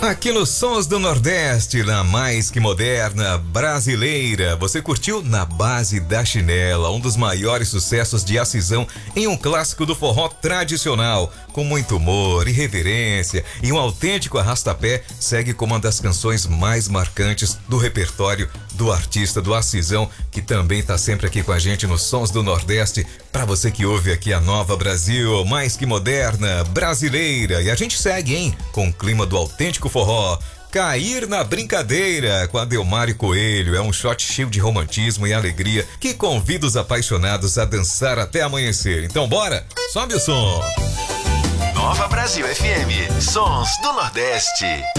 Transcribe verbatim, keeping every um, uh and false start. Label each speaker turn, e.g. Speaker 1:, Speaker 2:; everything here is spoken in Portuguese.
Speaker 1: Aqui nos Sons do Nordeste, na mais que moderna brasileira, você curtiu Na Base da Chinela, um dos maiores sucessos de Acisão em um clássico do forró tradicional, com muito humor, irreverência e um autêntico arrastapé, segue como uma das canções mais marcantes do repertório do artista do Acisão, que também está sempre aqui com a gente nos Sons do Nordeste, para você que ouve aqui a Nova Brasil, mais que moderna, brasileira. E a gente segue, hein, com o clima do autêntico forró. Cair na Brincadeira, com a Delmário Coelho, é um shot cheio de romantismo e alegria que convida os apaixonados a dançar até amanhecer. Então bora, sobe o som.
Speaker 2: Nova Brasil F M, Sons do Nordeste.